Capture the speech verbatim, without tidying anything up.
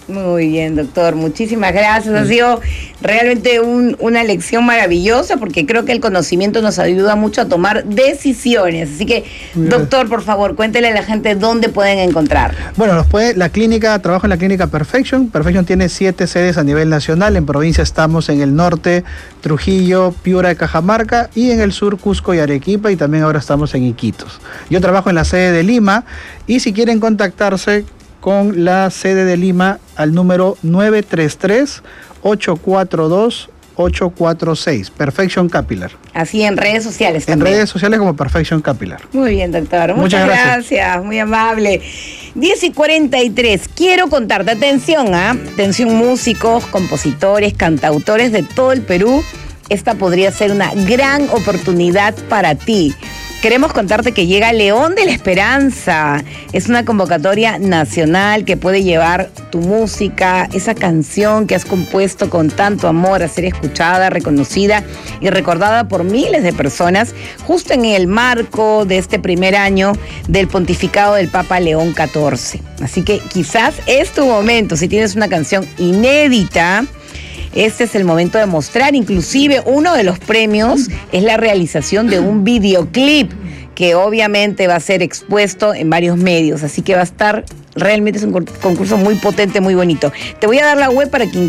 Muy bien, doctor. Muchísimas gracias. Ha sido realmente un, una lección maravillosa porque creo que el conocimiento nos ayuda mucho a tomar decisiones. Así que, doctor, por favor, cuéntele a la gente dónde pueden encontrar. Bueno, nos puede, la clínica, trabajo en la clínica Perfection. Perfection tiene siete sedes a nivel nacional. En provincia estamos en el norte, Trujillo, Piura y Cajamarca, y en el sur, Cusco y Arequipa, y también ahora estamos en Iquitos. Yo trabajo en la sede de Lima, y si quieren contactarse con la sede de Lima al número nueve tres tres, ocho cuatro dos, ocho cuatro seis, Perfection Capilar. Así en redes sociales En también. redes sociales como Perfection Capilar. Muy bien, doctor. Muchas, Muchas gracias. gracias. Muy amable. diez y cuarenta y tres. Quiero contarte, atención, ¿ah? ¿eh? Atención, músicos, compositores, cantautores de todo el Perú. Esta podría ser una gran oportunidad para ti. Queremos contarte que llega León de la Esperanza. Es una convocatoria nacional que puede llevar tu música, esa canción que has compuesto con tanto amor a ser escuchada, reconocida y recordada por miles de personas, justo en el marco de este primer año del pontificado del Papa León catorce. Así que quizás es tu momento, si tienes una canción inédita. Este es el momento de mostrar, inclusive uno de los premios es la realización de un videoclip que obviamente va a ser expuesto en varios medios, así que va a estar, realmente es un concurso muy potente, muy bonito. Te voy a dar la web para que